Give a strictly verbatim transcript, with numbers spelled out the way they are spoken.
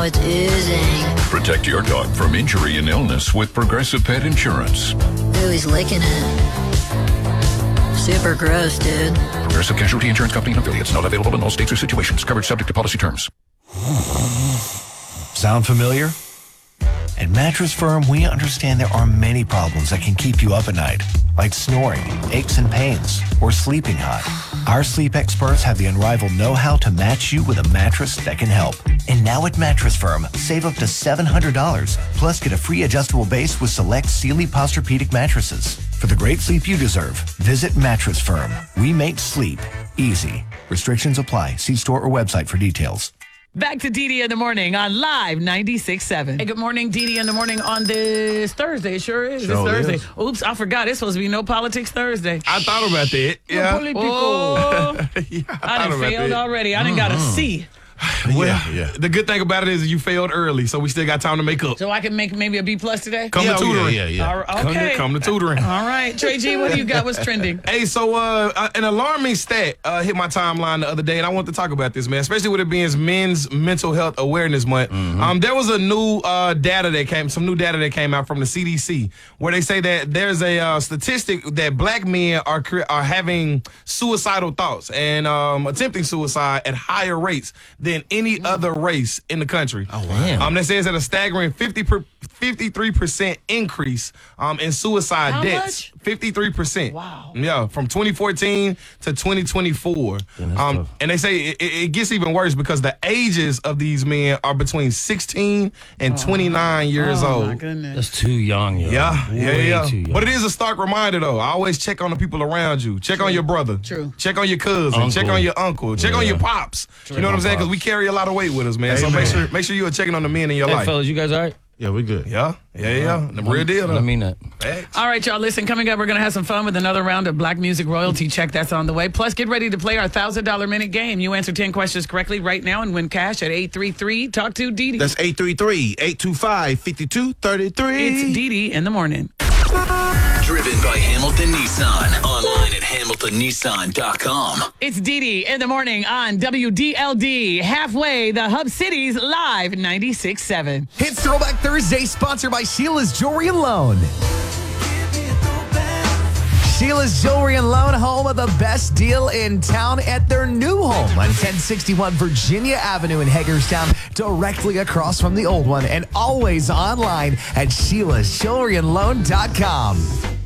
it's oozing. Protect your dog from injury and illness with Progressive Pet Insurance. Ooh, he's licking it. Super gross, dude. Progressive Casualty Insurance Company and affiliates. Not available in all states or situations. Coverage subject to policy terms. Sound familiar? At Mattress Firm, we understand there are many problems that can keep you up at night, like snoring, aches and pains, or sleeping hot. Our sleep experts have the unrivaled know-how to match you with a mattress that can help. And now at Mattress Firm, save up to seven hundred dollars, plus get a free adjustable base with select Sealy Posturepedic mattresses. For the great sleep you deserve, visit Mattress Firm. We make sleep easy. Restrictions apply. See store or website for details. Back to Dee Dee in the morning on Live ninety-six point seven. Hey, good morning, Dee Dee in the morning on this Thursday. It sure is. Sure it's Thursday. is. Oops, I forgot. It's supposed to be No Politics Thursday. I thought about that. Yeah. Oh, yeah I, I thought done about failed that. already. I done got a C. Well, Yeah, yeah. the good thing about it is you failed early, so we still got time to make up. So I can make maybe a B plus today? Come yeah, to tutoring. Yeah, yeah, yeah. All right, Come, okay. to, come to tutoring. All right. Trey G, what do you got? What's trending? Hey, so uh, an alarming stat uh, hit my timeline the other day, and I want to talk about this, man, especially with it being Men's Mental Health Awareness Month. Mm-hmm. Um, there was a new uh, data that came, some new data that came out from the C D C, where they say that there's a uh, statistic that black men are cre- are having suicidal thoughts and um, attempting suicide at higher rates than any other race in the country. Oh, wow. Um, that says that a staggering fifty per, fifty-three percent increase um, in suicide How deaths. much? fifty-three percent. Wow. Yeah, from twenty fourteen to twenty twenty-four. that's Um, tough. and they say it, it gets even worse because the ages of these men are between sixteen and twenty-nine years Oh, old. my goodness. That's too young, yo. Yeah, yeah, Way yeah. too young. But it is a stark reminder, though. I always check on the people around you. Check on your brother. True. Check on your cousin. Uncle. Check on your uncle. Check on Yeah. your pops. You know what I'm saying? Because we carry a lot of weight with us, man. So Amen. make sure make sure you are checking on the men in your Hey, life. fellas, you guys all right? Yeah, we good. Yeah, yeah, yeah. The real deal, though. I mean that. Facts. All right, y'all, listen, coming up, we're going to have some fun with another round of Black Music Royalty Check that's on the way. Plus, get ready to play our one thousand dollars minute game. You answer ten questions correctly right now and win cash at eight three three. Talk to Dee Dee. That's eight three three, eight two five, five two three three. It's Dee Dee in the morning. Driven by Hamilton Nissan. Online at hamilton nissan dot com. It's Dee Dee in the morning on W D L D. Halfway, the Hub Cities Live ninety-six point seven. It's Throwback Thursday, sponsored by Sheila's Jewelry and Loan. Sheila's Jewelry and Loan, home of the best deal in town at their new home on ten sixty-one Virginia Avenue in Hagerstown, directly across from the old one, and always online at sheilas jewelry and loan dot com.